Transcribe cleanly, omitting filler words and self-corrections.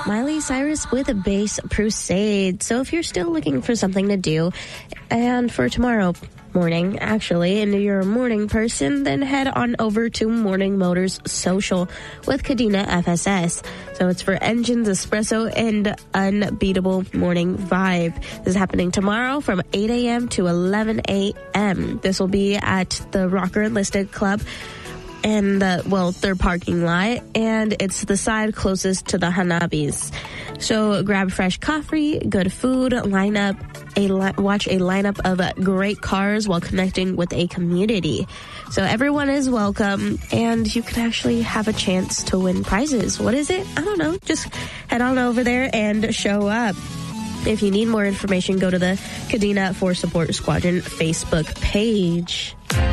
Miley Cyrus with a Bass Crusade. So if you're still looking for something to do, and for tomorrow morning, actually, and you're a morning person, then head on over to Morning Motors Social with Kadena FSS. So it's for engines, espresso, and unbeatable morning vibe. This is happening tomorrow from 8 a.m. to 11 a.m. This will be at the Rocker Enlisted Club and their parking lot, and it's the side closest to the Hanabis. So grab fresh coffee, good food, watch a lineup of great cars while connecting with a community. So everyone is welcome, and you can actually have a chance to win prizes. What is it? I don't know. Just head on over there and show up. If you need more information, go to the Kadena for Support Squadron Facebook page.